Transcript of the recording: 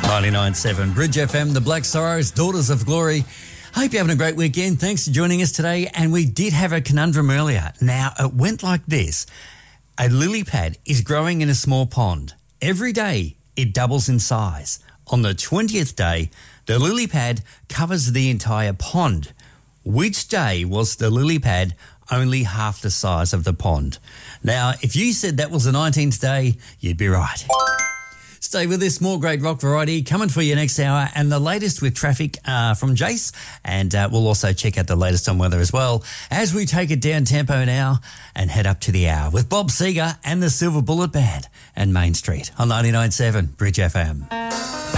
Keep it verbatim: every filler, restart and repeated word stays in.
ninety-nine point seven Bridge F M, the Black Sorrows, Daughters of Glory. Hope you're having a great weekend. Thanks for joining us today. And we did have a conundrum earlier. Now, it went like this. A lily pad is growing in a small pond. Every day, it doubles in size. On the twentieth day, the lily pad covers the entire pond. Which day was the lily pad only half the size of the pond? Now, if you said that was the nineteenth day, you'd be right. Stay with us, more great rock variety coming for you next hour, and the latest with traffic uh, from Jace, and uh, we'll also check out the latest on weather as well as we take it down tempo now and head up to the hour with Bob Seger and the Silver Bullet Band and Main Street on ninety-nine point seven Bridge F M.